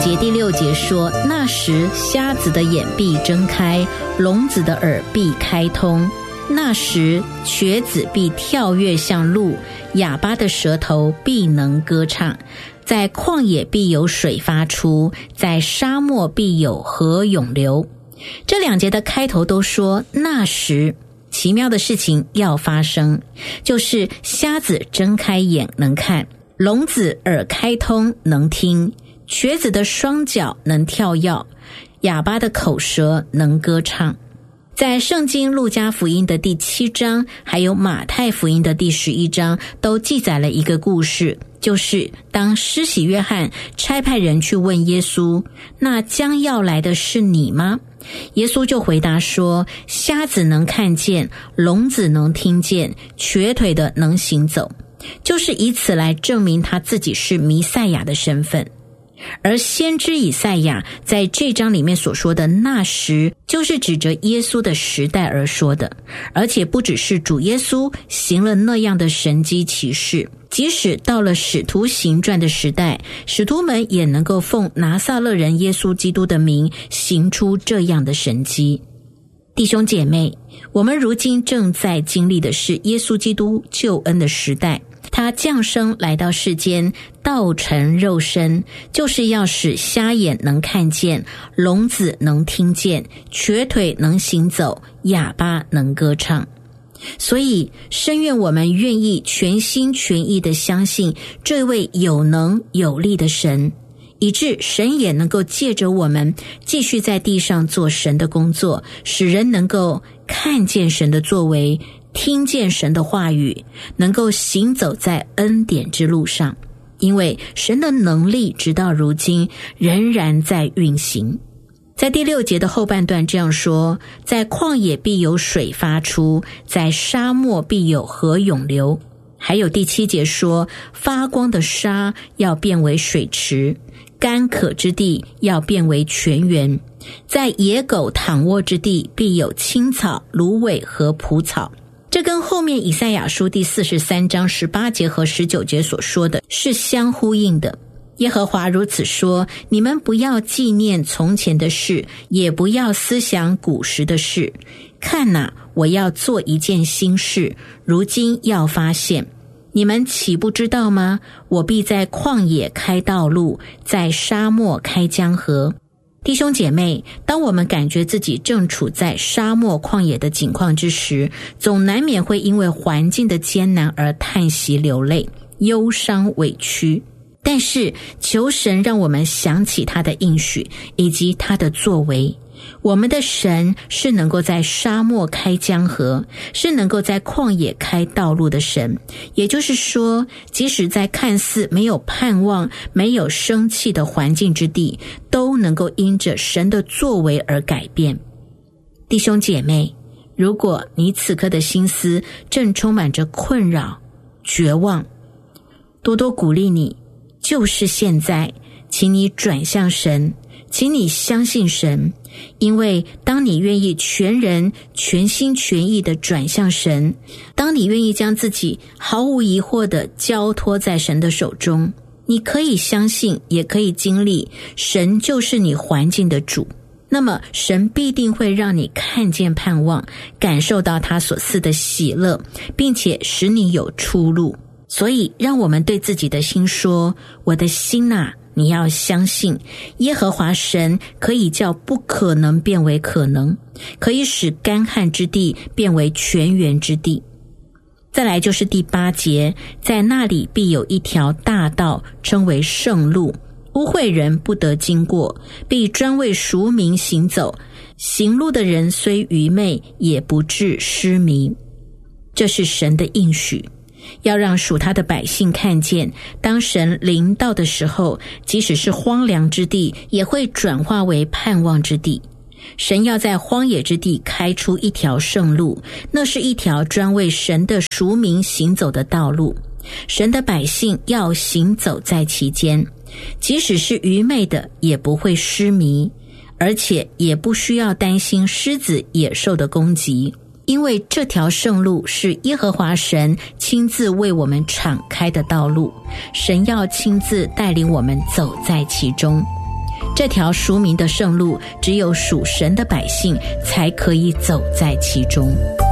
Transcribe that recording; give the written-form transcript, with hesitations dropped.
节第6节说，那时瞎子的眼必睁开，聋子的耳必开通，那时瘸子必跳跃像鹿，哑巴的舌头必能歌唱，在旷野必有水发出，在沙漠必有河涌流。这2节的开头都说那时，奇妙的事情要发生，就是瞎子睁开眼能看，聋子耳开通能听，瘸子的双脚能跳跃，哑巴的口舌能歌唱。在圣经路加福音的第7章还有马太福音的第11章都记载了一个故事，就是当施洗约翰差派人去问耶稣，那将要来的是你吗？耶稣就回答说，瞎子能看见，聋子能听见，瘸腿的能行走，就是以此来证明他自己是弥赛亚的身份。而先知以赛亚在这章里面所说的那时，就是指着耶稣的时代而说的，而且不只是主耶稣行了那样的神迹奇事，即使到了使徒行传的时代，使徒们也能够奉拿撒勒人耶稣基督的名行出这样的神迹。弟兄姐妹，我们如今正在经历的是耶稣基督救恩的时代，他降生来到世间，道成肉身，就是要使瞎眼能看见，聋子能听见，瘸腿能行走，哑巴能歌唱。所以深愿我们愿意全心全意地相信这位有能有力的神，以致神也能够借着我们继续在地上做神的工作，使人能够看见神的作为，听见神的话语，能够行走在恩典之路上。因为神的能力直到如今仍然在运行。在第6节的后半段这样说，在旷野必有水发出，在沙漠必有河涌流。还有第7节说，发光的沙要变为水池，干渴之地要变为泉源，在野狗躺卧之地必有青草、芦苇和蒲草。这跟后面以赛亚书第43章18节和19节所说的是相呼应的。耶和华如此说，你们不要纪念从前的事，也不要思想古时的事。看哪，我要做一件新事，如今要发现。你们岂不知道吗？我必在旷野开道路，在沙漠开江河。弟兄姐妹，当我们感觉自己正处在沙漠旷野的境况之时，总难免会因为环境的艰难而叹息流泪，忧伤委屈。但是求神让我们想起他的应许以及他的作为。我们的神是能够在沙漠开江河，是能够在旷野开道路的神。也就是说，即使在看似没有盼望、没有生气的环境之地，都能够因着神的作为而改变。弟兄姐妹，如果你此刻的心思正充满着困扰、绝望，多多鼓励你，就是现在，请你转向神，请你相信神。因为当你愿意全人全心全意地转向神，当你愿意将自己毫无疑惑地交托在神的手中，你可以相信，也可以经历，神就是你环境的主。那么神必定会让你看见盼望，感受到他所赐的喜乐，并且使你有出路。所以让我们对自己的心说，我的心啊，你要相信耶和华神可以叫不可能变为可能，可以使干旱之地变为泉源之地。再来就是第8节，在那里必有一条大道，称为圣路，污秽人不得经过，必专为赎民行走，行路的人虽愚昧，也不致失迷。这是神的应许，要让属他的百姓看见，当神临到的时候，即使是荒凉之地，也会转化为盼望之地。神要在荒野之地开出一条圣路，那是一条专为神的赎民行走的道路。神的百姓要行走在其间，即使是愚昧的也不会失迷，而且也不需要担心狮子野兽的攻击，因为这条圣路是耶和华神亲自为我们敞开的道路，神要亲自带领我们走在其中。 这条赎民的圣路，只有属神的百姓才可以走在其中。